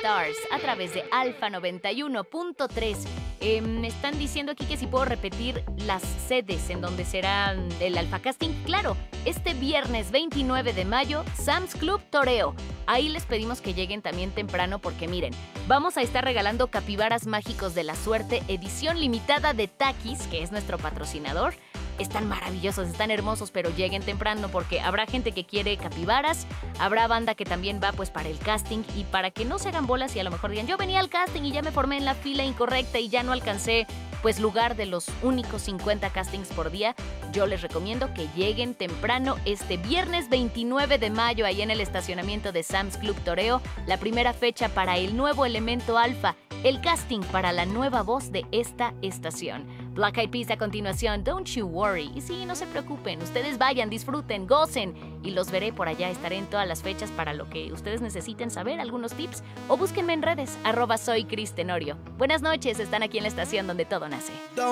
Stars a través de Alfa 91.3. Me están diciendo aquí que si puedo repetir las sedes en donde será el Alfa Casting. Claro, este viernes 29 de mayo, Sam's Club Toreo. Ahí les pedimos que lleguen también temprano porque miren, vamos a estar regalando capibaras mágicos de la suerte, edición limitada de Takis, que es nuestro patrocinador. Están maravillosos, están hermosos, pero lleguen temprano porque habrá gente que quiere capibaras, habrá banda que también va pues para el casting y para que no se hagan bolas y a lo mejor digan, yo venía al casting y ya me formé en la fila incorrecta y ya no alcancé pues lugar de los únicos 50 castings por día. Yo les recomiendo que lleguen temprano este viernes 29 de mayo ahí en el estacionamiento de Sam's Club Toreo, la primera fecha para el nuevo elemento alfa, el casting para la nueva voz de esta estación. Black Eyed Peas a continuación, Don't You Worry. Y sí, no se preocupen, ustedes vayan, disfruten, gocen y los veré por allá. Estaré en todas las fechas para lo que ustedes necesiten saber, algunos tips, o búsquenme en redes, @soycristenorio. Buenas noches, están aquí en la estación donde todo nace.